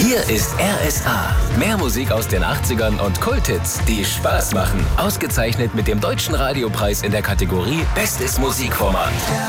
Hier ist RSA. Mehr Musik aus den 80ern und Kulthits, die Spaß machen. Ausgezeichnet mit dem Deutschen Radiopreis in der Kategorie Bestes Musikformat.